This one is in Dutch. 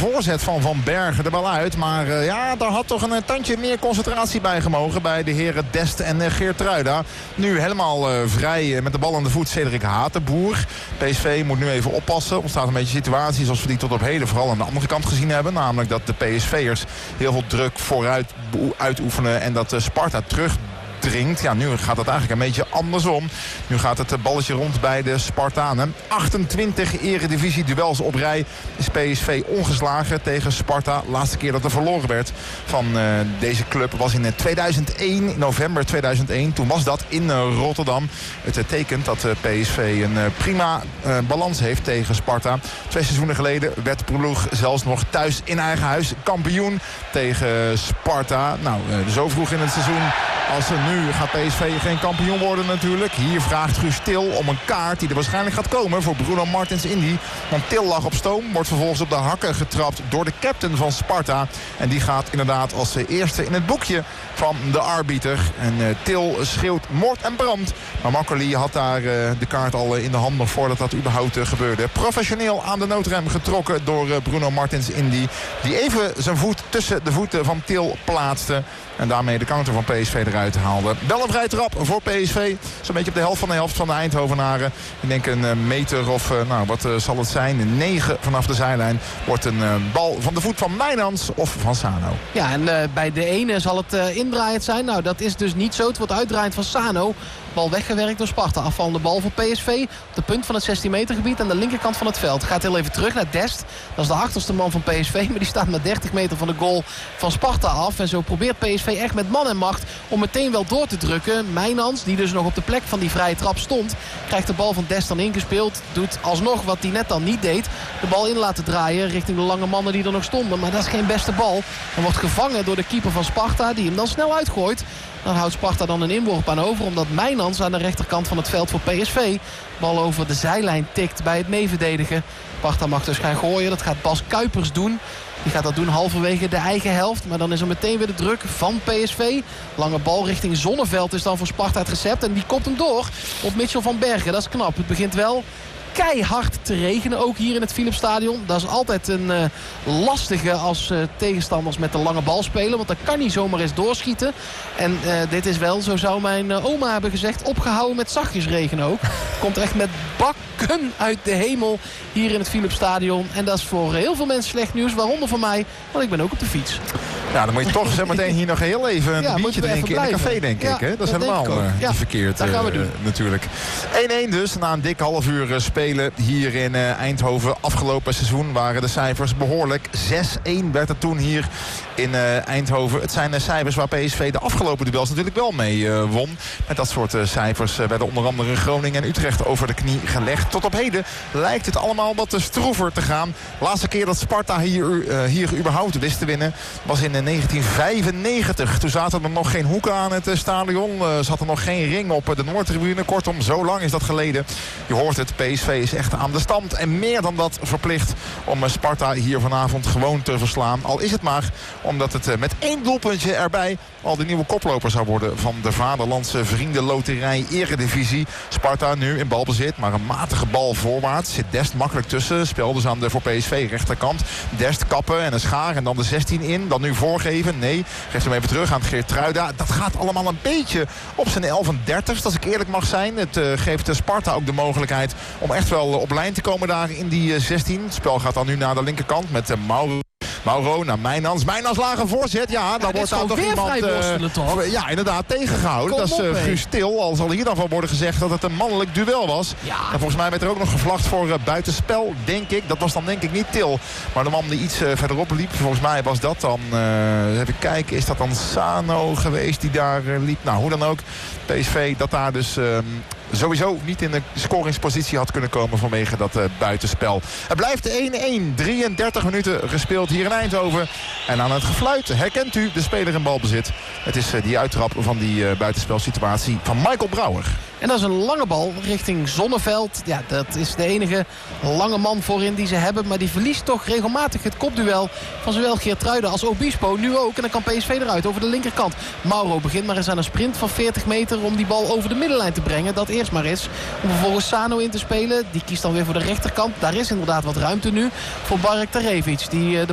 voorzet van Van Bergen er wel uit. Maar daar had toch een tandje meer concentratie bij gemogen bij de heren Dest en Geertruida. Nu helemaal vrij met de bal aan de voet Cedric Hatenboer. PSV moet nu even oppassen. Er ontstaat een beetje situaties zoals we die tot op heden vooral aan de andere kant gezien hebben. Namelijk dat de PSV'ers heel veel druk vooruit uitoefenen en dat Sparta terug dringt. Ja, nu gaat het eigenlijk een beetje andersom. Nu gaat het balletje rond bij de Spartanen. 28 eredivisie-duels op rij is PSV ongeslagen tegen Sparta. Laatste keer dat er verloren werd van deze club was in 2001, november 2001. Toen was dat in Rotterdam. Het tekent dat PSV een prima balans heeft tegen Sparta. 2 seizoenen geleden werd de ploeg zelfs nog thuis in eigen huis kampioen tegen Sparta. Nou, zo vroeg in het seizoen als nu gaat PSV geen kampioen worden natuurlijk. Hier vraagt Guus Til om een kaart die er waarschijnlijk gaat komen voor Bruno Martins Indy. Want Til lag op stoom, wordt vervolgens op de hakken getrapt door de captain van Sparta. En die gaat inderdaad als eerste in het boekje van de arbiter. En Til schreeuwt moord en brand. Maar Makkeli had daar de kaart al in de hand nog voordat dat überhaupt gebeurde. Professioneel aan de noodrem getrokken door Bruno Martins Indy. Die even zijn voet tussen de voeten van Til plaatste. En daarmee de counter van PSV eruit haalde. Wel een vrij trap voor PSV. Zo'n beetje op de helft van de Eindhovenaren. Ik denk een meter of, wat zal het zijn? 9 vanaf de zijlijn wordt een bal van de voet van Mijnans of van Sano. Ja, en bij de ene zal het indraaiend zijn. Nou, dat is dus niet zo. Het wordt uitdraaiend van Sano. Bal weggewerkt door Sparta. Afvallende bal voor PSV. Op de punt van het 16 meter gebied aan de linkerkant van het veld. Gaat heel even terug naar Dest. Dat is de achterste man van PSV. Maar die staat maar 30 meter van de goal van Sparta af. En zo probeert PSV echt met man en macht om meteen wel door te drukken. Mijnans, die dus nog op de plek van die vrije trap stond, krijgt de bal van Dest dan ingespeeld. Doet alsnog wat hij net dan niet deed. De bal in laten draaien richting de lange mannen die er nog stonden. Maar dat is geen beste bal. Dan wordt gevangen door de keeper van Sparta. Die hem dan snel uitgooit. Dan houdt Sparta dan een inworp aan over. Omdat Mijnans aan de rechterkant van het veld voor PSV bal over de zijlijn tikt bij het meeverdedigen. Sparta mag dus gaan gooien. Dat gaat Bas Kuipers doen. Die gaat dat doen halverwege de eigen helft. Maar dan is er meteen weer de druk van PSV. Lange bal richting Zonneveld is dan voor Sparta het recept. En die komt hem door op Mitchell van Bergen. Dat is knap. Het begint wel keihard te regenen ook hier in het Philipsstadion. Dat is altijd een lastige als tegenstanders met de lange bal spelen. Want dan kan hij zomaar eens doorschieten. En dit is wel, zo zou mijn oma hebben gezegd, opgehouden met zachtjes regen ook. Komt echt met bakken uit de hemel hier in het Philipsstadion. En dat is voor heel veel mensen slecht nieuws. Waaronder voor mij, want ik ben ook op de fiets. Ja, dan moet je toch zo meteen hier nog heel even een biertje drinken in een café, denk ik. Hè? Dat is helemaal niet verkeerd natuurlijk. 1-1 dus, na een dik half uur spelen hier in Eindhoven. Afgelopen seizoen waren de cijfers behoorlijk. 6-1 werd het toen hier in Eindhoven. Het zijn cijfers waar PSV de afgelopen duels natuurlijk wel mee won. Met dat soort cijfers werden onder andere Groningen en Utrecht over de knie gelegd. Tot op heden lijkt het allemaal wat stroever te gaan. Laatste keer dat Sparta hier überhaupt wist te winnen was in 1995. Toen zaten er nog geen hoeken aan het stadion. Zat er nog geen ring op de Noordtribune. Kortom, zo lang is dat geleden. Je hoort het, PSV is echt aan de stand. En meer dan dat verplicht om Sparta hier vanavond gewoon te verslaan. Al is het maar omdat het met 1 doelpuntje erbij al de nieuwe koploper zou worden van de Vaderlandse Vriendenloterij Eredivisie. Sparta nu in balbezit, maar een matige bal voorwaarts. Zit Dest makkelijk tussen. Spel dus aan de voor PSV rechterkant. Dest kappen en een schaar en dan de 16 in. Dan nu voorgeven. Nee, geeft hem even terug aan Geertruida. Dat gaat allemaal een beetje op zijn 11:30. Als ik eerlijk mag zijn. Het geeft Sparta ook de mogelijkheid om echt wel op lijn te komen daar in die 16. Het spel gaat dan nu naar de linkerkant met Mauro naar Mijnans. Mijnans lage voorzet. Ja, dan wordt daar toch iemand ja, inderdaad tegengehouden. Dat is Guus Til. Al zal hier dan van worden gezegd dat het een mannelijk duel was. Ja. En volgens mij werd er ook nog gevlacht voor buitenspel, denk ik. Dat was dan denk ik niet Til. Maar de man die iets verderop liep, volgens mij was dat dan, even kijken, is dat dan Sano geweest die daar liep? Nou, hoe dan ook. PSV dat daar dus sowieso niet in de scoringspositie had kunnen komen vanwege dat buitenspel. Het blijft 1-1. 33 minuten gespeeld hier in Eindhoven. En aan het gefluit herkent u de speler in balbezit. Het is die uittrap van die buitenspelsituatie van Michael Brouwer. En dat is een lange bal richting Zonneveld. Ja, dat is de enige lange man voorin die ze hebben. Maar die verliest toch regelmatig het kopduel van zowel Geertruida als Obispo. Nu ook. En dan kan PSV eruit over de linkerkant. Mauro begint maar eens aan een sprint van 40 meter om die bal over de middenlijn te brengen. Dat eerst maar eens. Om vervolgens Sano in te spelen. Die kiest dan weer voor de rechterkant. Daar is inderdaad wat ruimte nu voor Barek Tarevic. Die